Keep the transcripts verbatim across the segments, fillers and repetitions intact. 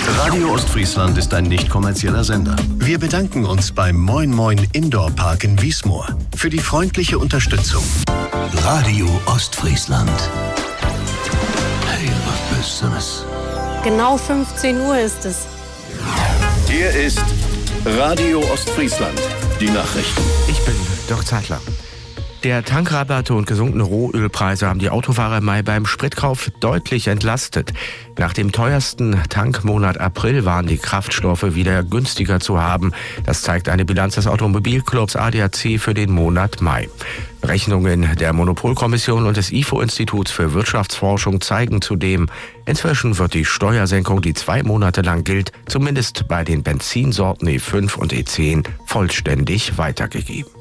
Radio Ostfriesland ist ein nicht kommerzieller Sender. Wir bedanken uns beim Moin Moin Indoor Park in Wiesmoor für die freundliche Unterstützung. Radio Ostfriesland. Hey, was bist du das? Genau fünfzehn Uhr ist es. Hier ist Radio Ostfriesland. Die Nachrichten. Ich bin Dirk Zeitler. Der Tankrabatte und gesunkene Rohölpreise haben die Autofahrer im Mai beim Spritkauf deutlich entlastet. Nach dem teuersten Tankmonat April waren die Kraftstoffe wieder günstiger zu haben. Das zeigt eine Bilanz des Automobilclubs A D A C für den Monat Mai. Rechnungen der Monopolkommission und des I F O-Instituts für Wirtschaftsforschung zeigen zudem, inzwischen wird die Steuersenkung, die zwei Monate lang gilt, zumindest bei den Benzinsorten E fünf und E zehn, vollständig weitergegeben.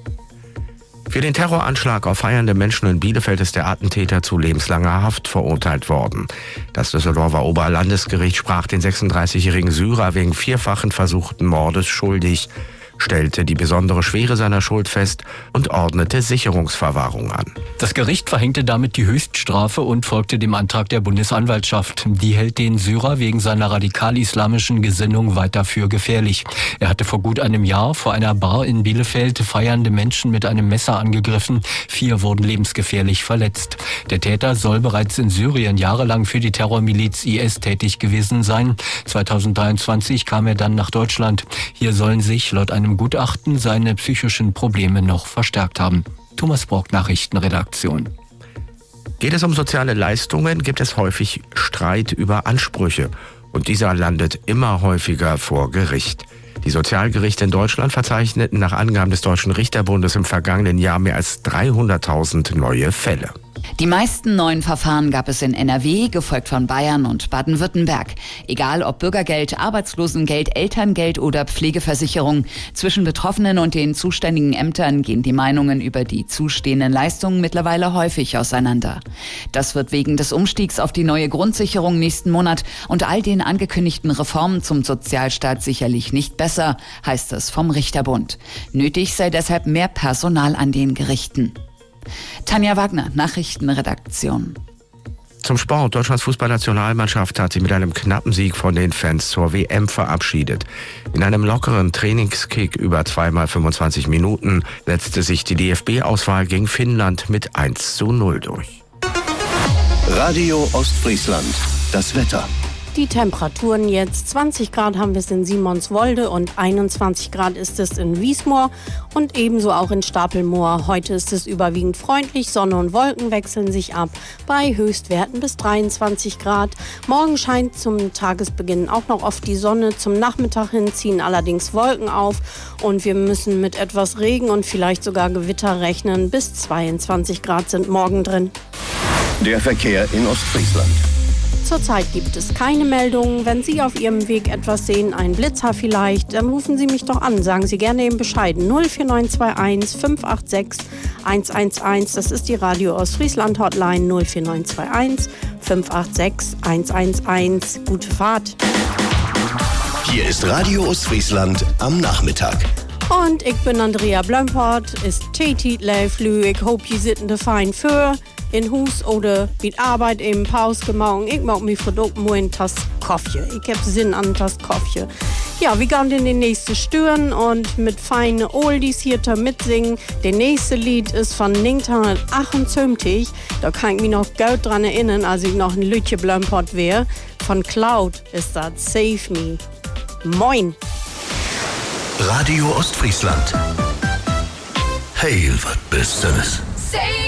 Für den Terroranschlag auf feiernde Menschen in Bielefeld ist der Attentäter zu lebenslanger Haft verurteilt worden. Das Düsseldorfer Oberlandesgericht sprach den sechsunddreißigjährigen Syrer wegen vierfachen versuchten Mordes schuldig, stellte die besondere Schwere seiner Schuld fest und ordnete Sicherungsverwahrung an. Das Gericht verhängte damit die Höchststrafe und folgte dem Antrag der Bundesanwaltschaft. Die hält den Syrer wegen seiner radikal-islamischen Gesinnung weiter für gefährlich. Er hatte vor gut einem Jahr vor einer Bar in Bielefeld feiernde Menschen mit einem Messer angegriffen. Vier wurden lebensgefährlich verletzt. Der Täter soll bereits in Syrien jahrelang für die Terrormiliz I S tätig gewesen sein. zweitausenddreiundzwanzig kam er dann nach Deutschland. Hier sollen sich laut einem Gutachten seine psychischen Probleme noch verstärkt haben. Thomas Brock, Nachrichtenredaktion. Geht es um soziale Leistungen, gibt es häufig Streit über Ansprüche. Und dieser landet immer häufiger vor Gericht. Die Sozialgerichte in Deutschland verzeichneten nach Angaben des Deutschen Richterbundes im vergangenen Jahr mehr als dreihunderttausend neue Fälle. Die meisten neuen Verfahren gab es in N R W, gefolgt von Bayern und Baden-Württemberg. Egal ob Bürgergeld, Arbeitslosengeld, Elterngeld oder Pflegeversicherung. Zwischen Betroffenen und den zuständigen Ämtern gehen die Meinungen über die zustehenden Leistungen mittlerweile häufig auseinander. Das wird wegen des Umstiegs auf die neue Grundsicherung nächsten Monat und all den angekündigten Reformen zum Sozialstaat sicherlich nicht besser, heißt es vom Richterbund. Nötig sei deshalb mehr Personal an den Gerichten. Tanja Wagner, Nachrichtenredaktion. Zum Sport. Deutschlands Fußballnationalmannschaft hat sich mit einem knappen Sieg von den Fans zur W M verabschiedet. In einem lockeren Trainingskick über zweimal fünfundzwanzig Minuten setzte sich die D F B-Auswahl gegen Finnland mit eins zu null durch. Radio Ostfriesland. Das Wetter. Die Temperaturen jetzt. zwanzig Grad haben wir es in Simonswolde und einundzwanzig Grad ist es in Wiesmoor und ebenso auch in Stapelmoor. Heute ist es überwiegend freundlich, Sonne und Wolken wechseln sich ab bei Höchstwerten bis dreiundzwanzig Grad. Morgen scheint zum Tagesbeginn auch noch oft die Sonne. Zum Nachmittag hin ziehen allerdings Wolken auf und wir müssen mit etwas Regen und vielleicht sogar Gewitter rechnen. Bis zweiundzwanzig Grad sind morgen drin. Der Verkehr in Ostfriesland. Zurzeit gibt es keine Meldungen. Wenn Sie auf Ihrem Weg etwas sehen, einen Blitzer vielleicht, dann rufen Sie mich doch an. Sagen Sie gerne eben Bescheid. null vier neun zwei eins fünf acht sechs eins eins eins. Das ist die Radio Ostfriesland Hotline null vier neun zwei eins fünf acht sechs eins eins eins. Gute Fahrt. Hier ist Radio Ostfriesland am Nachmittag. Und ich bin Andrea Blömpert, ist T-Titel-Flü. Ich hoffe, ihr sitzen fein für. In Hus oder mit Arbeit im Pause gemacht. Ich mag mich verdoppen nur in Tass Kaffee. Ich hab Sinn an Tass Kaffee. Ja, wir gehen in die nächste Stören und mit feinen Oldies hier da mitsingen. Der nächste Lied ist von neunzehnhundertachtundsiebzig. Da kann ich mich noch gut dran erinnern, als ich noch ein Lütje Blömpert wäre. Von Cloud ist das Save Me. Moin. Radio Ostfriesland. Hey, was bist du das?